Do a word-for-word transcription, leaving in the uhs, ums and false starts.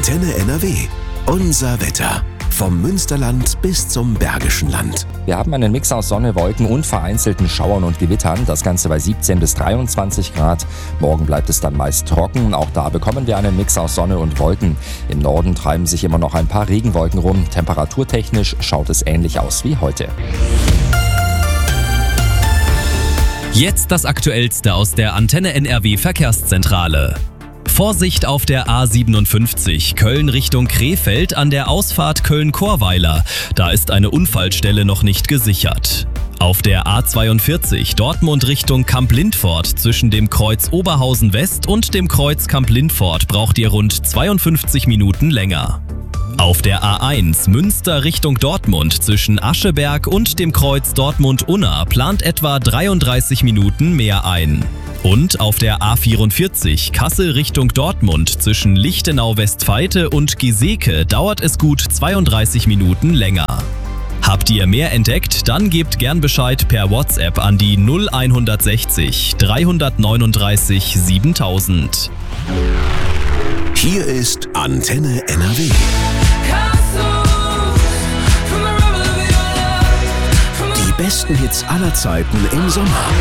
Antenne N R W. Unser Wetter. Vom Münsterland bis zum Bergischen Land. Wir haben einen Mix aus Sonne, Wolken und vereinzelten Schauern und Gewittern. Das Ganze bei siebzehn bis dreiundzwanzig Grad. Morgen bleibt es dann meist trocken. Auch da bekommen wir einen Mix aus Sonne und Wolken. Im Norden treiben sich immer noch ein paar Regenwolken rum. Temperaturtechnisch schaut es ähnlich aus wie heute. Jetzt das Aktuellste aus der Antenne N R W Verkehrszentrale. Vorsicht auf der A siebenundfünfzig, Köln Richtung Krefeld an der Ausfahrt Köln-Chorweiler. Da ist eine Unfallstelle noch nicht gesichert. Auf der A zweiundvierzig, Dortmund Richtung Kamp-Lindfort zwischen dem Kreuz Oberhausen West und dem Kreuz Kamp-Lindfort braucht ihr rund zweiundfünfzig Minuten länger. Auf der A eins, Münster Richtung Dortmund zwischen Ascheberg und dem Kreuz Dortmund-Unna plant etwa dreiunddreißig Minuten mehr ein. Und auf der A vierundvierzig, Kassel Richtung Dortmund zwischen Lichtenau-Westveite und Geseke dauert es gut zweiunddreißig Minuten länger. Habt ihr mehr entdeckt? Dann gebt gern Bescheid per WhatsApp an die null sechzig, dreihundertneununddreißig, siebentausend. Hier ist Antenne N R W. Die besten Hits aller Zeiten im Sommer.